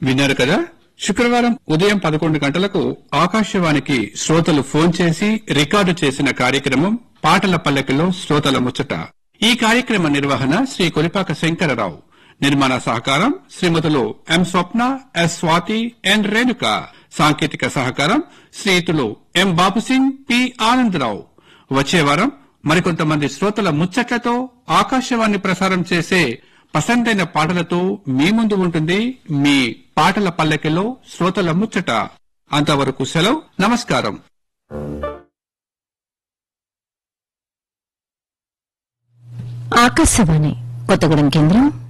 విన్నారు కదా, శుక్రవారం ఉదయం 11 గంటలకు ఆకాశవాణికి శ్రోతలు ఫోన్ చేసి రికార్డు చేసిన కార్యక్రమం పాటల పల్లకిలో శ్రోతల ముచ్చట. ఈ కార్యక్రమ నిర్వహణ శ్రీ కొలిపాక శంకరరావు. నిర్మాణ సహకారం శ్రీమతులు ఎం స్వప్న, ఎస్ స్వాతి, ఎన్ రేణుక. సాంకేతిక సహకారం శ్రీయుతులు ఎం బాబుసింగ్, పి ఆనందరావు. వచ్చే వారం మరికొంతమంది శ్రోతల ముచ్చట్లతో ఆకాశవాణి ప్రసారం చేసే పసందైన పాటలతో మీ ముందు ఉంటుంది మీ పాటల పల్లకిలో శ్రోతల ముచ్చట. అంతవరకు సెలవు, నమస్కారం. ఆకాశవాణి కొత్తగూడెం కేంద్రం.